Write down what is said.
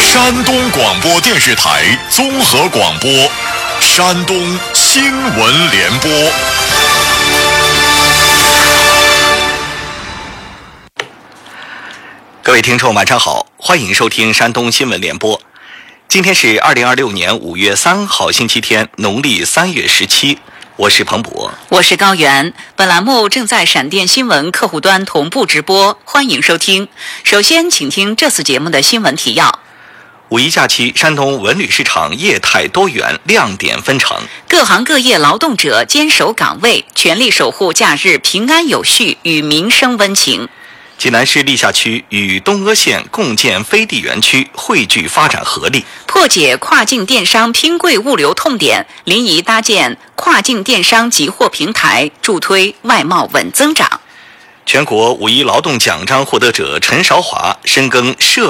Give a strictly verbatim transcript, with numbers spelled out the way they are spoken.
山东广播电视台综合广播，山东新闻联播。 各位听众晚上好，欢迎收听山东新闻联播。今天是二零二六年五月三号星期天，农历三月十七。我是彭博， 我是高原。本栏目正在闪电新闻客户端同步直播，欢迎收听。首先，请听这次节目的新闻提要。 五一假期，山东文旅市场业态多元，亮点纷呈。 各行各业劳动者坚守岗位，全力守护假日平安有序与民生温情。 济南市历下区与东阿县共建飞地园区，汇聚发展合力， 破解跨境电商拼柜物流痛点，临沂搭建跨境电商集货平台，助推外贸稳增长。 全国五一劳动奖章获得者陈韶华深耕社